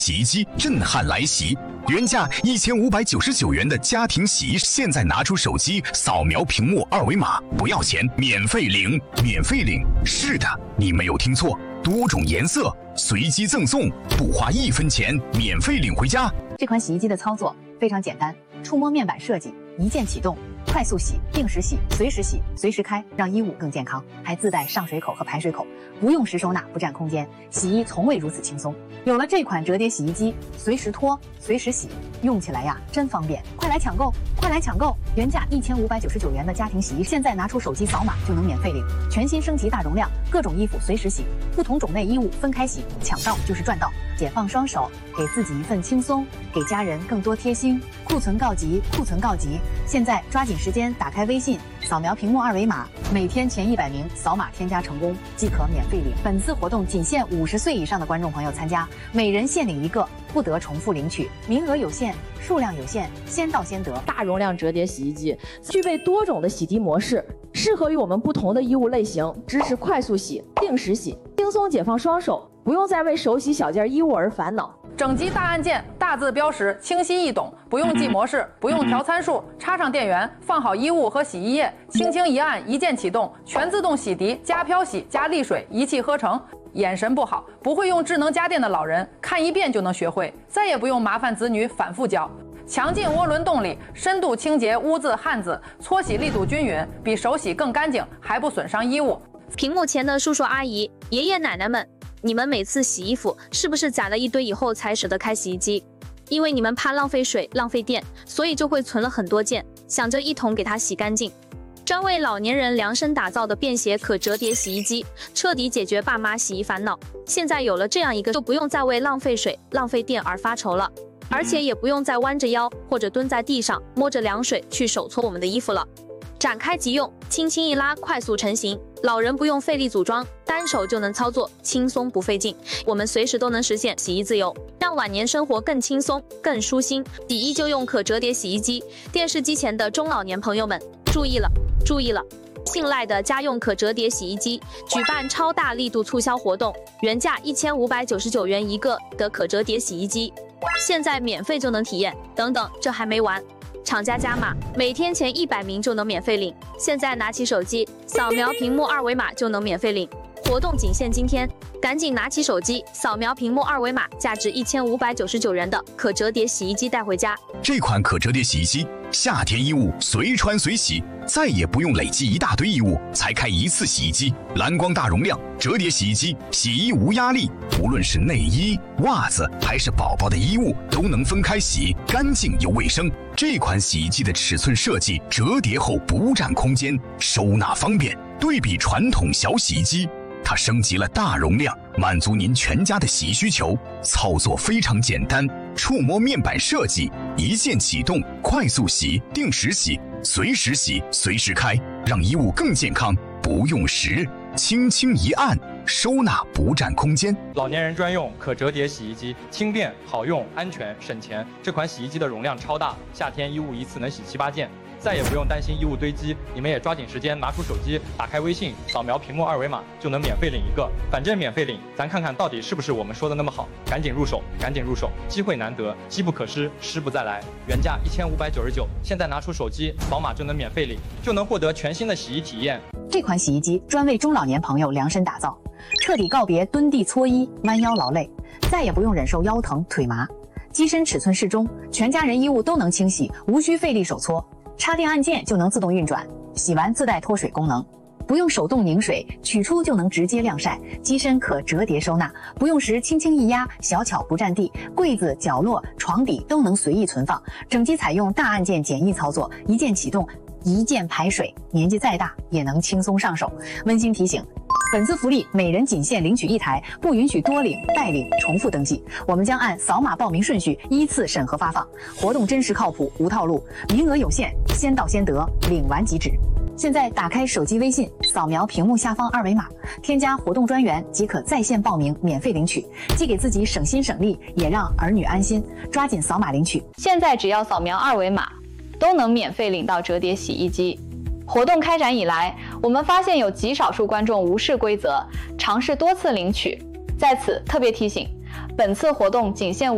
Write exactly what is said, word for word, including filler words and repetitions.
洗衣机震撼来袭，原价一千五百九十九元的家庭洗衣，现在拿出手机扫描屏幕二维码，不要钱，免费领，免费领。是的，你没有听错，多种颜色随机赠送，不花一分钱，免费领回家。 这款洗衣机的操作非常简单，触摸面板设计，一键启动。 快速洗、定时洗、随时洗、随时开，让衣物更健康。还自带上水口和排水口，不用时收纳，不占空间。洗衣从未如此轻松。有了这款折叠洗衣机，随时脱、随时洗，用起来呀真方便。快来抢购！快来抢购！原价一千五百九十九元的家庭洗衣，现在拿出手机扫码就能免费领。全新升级大容量，各种衣服随时洗，不同种类衣物分开洗，抢到就是赚到。解放双手，给自己一份轻松，给家人更多贴心。库存告急！库存告急！现在抓紧 时间打开微信，扫描屏幕二维码，每天前一百名扫码添加成功即可免费领。本次活动仅限五十岁以上的观众朋友参加，每人限领一个，不得重复领取，名额有限，数量有限，先到先得。 大容量折叠洗衣机具备多种的洗涤模式，适合于我们不同的衣物类型，支持快速洗、定时洗，轻松解放双手，不用再为手洗小件衣物而烦恼。 整机大按键，大字标识，清晰易懂，不用记模式，不用调参数，插上电源，放好衣物和洗衣液，轻轻一按，一键启动，全自动洗涤加漂洗加沥水，一气呵成。眼神不好，不会用智能家电的老人，看一遍就能学会，再也不用麻烦子女反复教。强劲涡轮动力，深度清洁污渍汗渍，搓洗力度均匀，比手洗更干净，还不损伤衣物。 屏幕前的叔叔阿姨、爷爷奶奶们。 你们每次洗衣服是不是攒了一堆以后才舍得开洗衣机？因为你们怕浪费水、浪费电，所以就会存了很多件，想着一桶给它洗干净。专为老年人量身打造的便携可折叠洗衣机，彻底解决爸妈洗衣烦恼。现在有了这样一个，就不用再为浪费水、浪费电而发愁了，而且也不用再弯着腰或者蹲在地上摸着凉水去手搓我们的衣服了。 展开即用，轻轻一拉，快速成型。老人不用费力组装，单手就能操作，轻松不费劲。我们随时都能实现洗衣自由，让晚年生活更轻松、更舒心。洗衣就用可折叠洗衣机。电视机前的中老年朋友们，注意了，注意了！信赖的家用可折叠洗衣机举办超大力度促销活动，原价一千五百九十九元一个的可折叠洗衣机，现在免费就能体验。等等，这还没完！ 厂家加码，每天前一百名就能免费领。现在拿起手机，扫描屏幕二维码就能免费领。活动仅限今天，赶紧拿起手机，扫描屏幕二维码，价值一千五百九十九元的可折叠洗衣机带回家。 这款可折叠洗衣机，夏天衣物随穿随洗，再也不用累积一大堆衣物才开一次洗衣机。蓝光大容量折叠洗衣机，洗衣无压力，无论是内衣、袜子还是宝宝的衣物，都能分开洗，干净又卫生。 这款洗衣机的尺寸设计，折叠后不占空间，收纳方便。对比传统小洗衣机，它升级了大容量，满足您全家的洗衣需求。操作非常简单，触摸面板设计，一键启动，快速洗、定时洗、随时洗、随时开，让衣物更健康。不用时，轻轻一按，收纳不占空间。 老年人专用可折叠洗衣机，轻便好用，安全省钱。这款洗衣机的容量超大，夏天衣物一次能洗七八件，再也不用担心衣物堆积。你们也抓紧时间拿出手机，打开微信，扫描屏幕二维码就能免费领一个。反正免费领，咱看看到底是不是我们说的那么好。赶紧入手，赶紧入手，机会难得，机不可失，失不再来。原价一千五百九十九，现在拿出手机扫码就能免费领，就能获得全新的洗衣体验。 这款洗衣机专为中老年朋友量身打造。 彻底告别蹲地搓衣、弯腰劳累，再也不用忍受腰疼腿麻。机身尺寸适中，全家人衣物都能清洗，无需费力手搓，插电按键就能自动运转，洗完自带脱水功能，不用手动拧水，取出就能直接晾晒。机身可折叠收纳，不用时轻轻一压，小巧不占地，柜子、角落、床底都能随意存放。整机采用大按键简易操作，一键启动，一键排水，年纪再大也能轻松上手。温馨提醒。 本次福利每人仅限领取一台，不允许多领、代领、重复登记。我们将按扫码报名顺序依次审核发放。活动真实靠谱，无套路，名额有限，先到先得，领完即止。现在打开手机微信，扫描屏幕下方二维码，添加活动专员即可在线报名，免费领取，既给自己省心省力，也让儿女安心。抓紧扫码领取。 现在只要扫描二维码，都能免费领到折叠洗衣机。 活动开展以来，我们发现有极少数观众无视规则，尝试多次领取。在此特别提醒，本次活动仅限